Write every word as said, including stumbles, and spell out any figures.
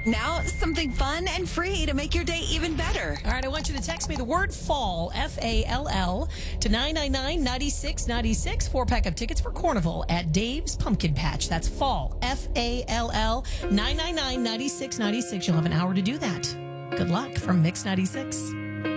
Now, something fun and free to make your day even better. All right, I want you to text me the word fall, F A L L, to nine nine nine, nine six nine six. Four pack of tickets for Carnival at Dave's Pumpkin Patch. That's fall, F A L L, nine nine nine, nine six nine six. You'll have an hour to do that. Good luck from Mix ninety-six.